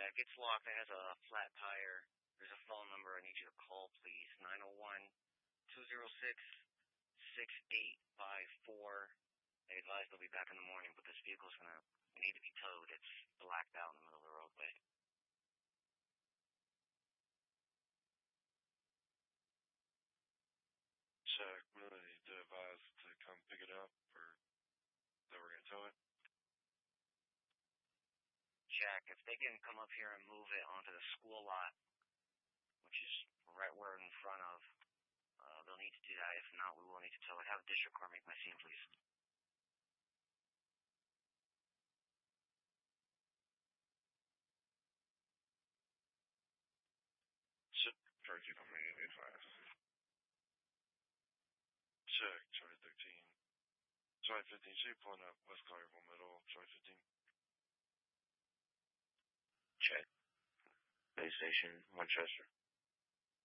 If it gets locked, it has a flat tire. There's a phone number I need you to call, please. 901-206-6854. They advise they'll be back in the morning, but this vehicle's going to need to be towed. It's blacked out in the middle of the roadway. Check. Really need to advise to come pick it up, or that we're going to tow it? Check. If they can come up here and move it onto the school lot, which is right where in front of, they'll need to do that. If not, we will need to tow it. Have a district court make my scene, please. Charge it on me, advise. Check. Charlie 13. Charlie 15, so you're pulling up West Collierville Middle, Charlie 15. Check. Base station, Winchester.